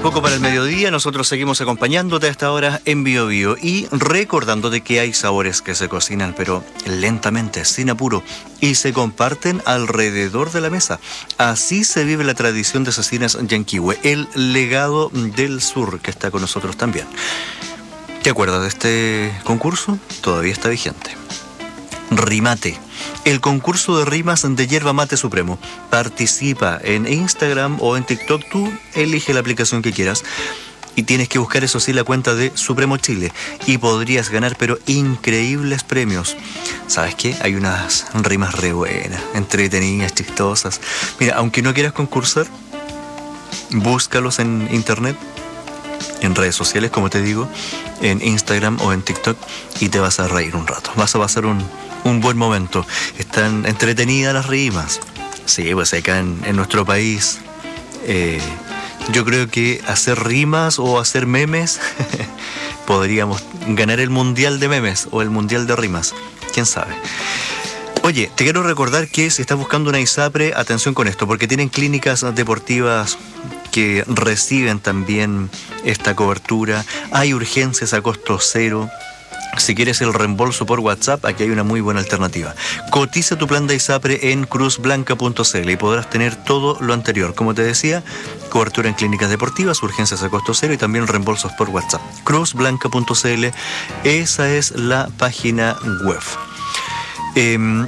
Poco para el mediodía, nosotros seguimos acompañándote a esta hora en Bio Bio y recordándote que hay sabores que se cocinan pero lentamente, sin apuro, y se comparten alrededor de la mesa. Así se vive la tradición de Cecinas Yanquihue, el legado del sur que está con nosotros también. ¿Te acuerdas de este concurso? Todavía está vigente. Rimate, el concurso de rimas de Yerba Mate Supremo. Participa en Instagram o en TikTok, tú elige la aplicación que quieras y tienes que buscar, eso sí, la cuenta de Supremo Chile y podrías ganar pero increíbles premios. ¿Sabes qué? Hay unas rimas re buenas, entretenidas, chistosas. Mira, aunque no quieras concursar, búscalos en internet, en redes sociales, como te digo, en Instagram o en TikTok, y te vas a reír un rato. Vas a pasar un buen momento. Están entretenidas las rimas. Sí, pues acá en nuestro país, yo creo que hacer rimas o hacer memes, podríamos ganar el mundial de memes o el mundial de rimas. ¿Quién sabe? Oye, te quiero recordar que si estás buscando una ISAPRE, atención con esto, porque tienen clínicas deportivas que reciben también esta cobertura. Hay urgencias a costo cero. Si quieres el reembolso por WhatsApp, aquí hay una muy buena alternativa. Cotiza tu plan de ISAPRE en cruzblanca.cl y podrás tener todo lo anterior. Como te decía, cobertura en clínicas deportivas, urgencias a costo cero y también reembolsos por WhatsApp. Cruzblanca.cl, esa es la página web.